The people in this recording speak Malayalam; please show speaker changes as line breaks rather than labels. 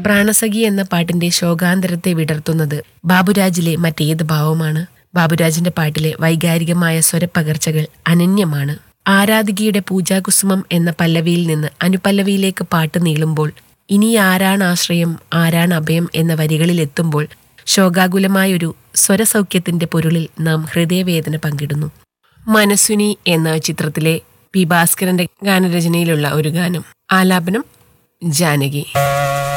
പ്രാണസഖി എന്ന പാട്ടിന്റെ ശോകാന്തരത്തെ വിടർത്തുന്നത് ബാബുരാജിലെ മറ്റേത് ഭാവമാണ്? ബാബുരാജിന്റെ പാട്ടിലെ വൈകാരികമായ സ്വരപ്പകർച്ചകൾ അനന്യമാണ്. ആരാധികയുടെ പൂജാകുസുമം എന്ന പല്ലവിയിൽ നിന്ന് അനുപല്ലവിയിലേക്ക് പാട്ട് നീളുമ്പോൾ, ഇനി ആരാണ് ആശ്രയം ആരാണ് അഭയം എന്ന വരികളിലെത്തുമ്പോൾ ശോകാകുലമായൊരു സ്വരസൗഖ്യത്തിന്റെ പൊരുളിൽ നാം ഹൃദയവേദന പങ്കിടുന്നു. മനസ്സുനി എന്ന ചിത്രത്തിലെ പി ഭാസ്കരന്റെ ഗാനരചനയിലുള്ള ഒരു ഗാനം. ആലാപനം ജാനകി.